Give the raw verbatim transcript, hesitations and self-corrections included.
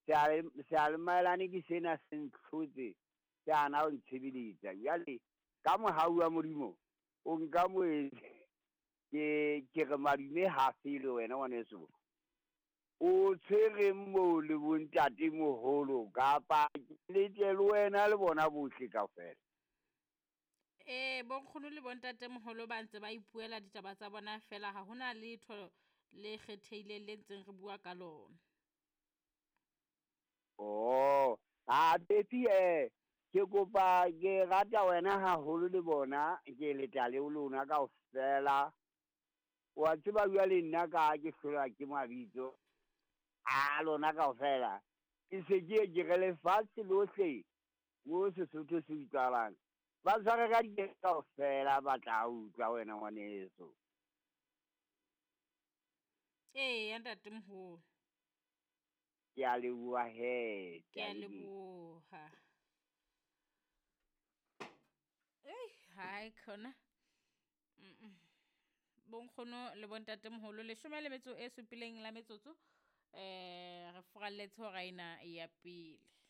se a le maelane ke sena se ntlhotse ke ana o ntshebeletsa jale ka mohau wa modimo o nka moetse ke ke re madume ha se le wena ngwaneso o tshwere mo le bontate moholo kapa le tle le wena le bona bohle kaofela eh bonkgono le bontate moholo ba ntse ba ipuela ditaba tsa bona fela ha hona letho le kgethehile le ntseng re bua ka lona. oh a bepi eh ke kopa ke rata wena haholo le bona ke leta le lona kaofela wa tseba bua le nna ka ke hlola ke mabitso a lona kaofela ke se ke ke re lefatshe lohle mo Sesotho se utlwalang ba tshware ka di kaofela ba tla utlwa wena ngwaneso eh ntate moholo ke a leboha he ke a leboha eh hai khona mm bonkgono le bontate moholo le shome le metso e supileng la metsotso eh re fralletse hora ina ya pele.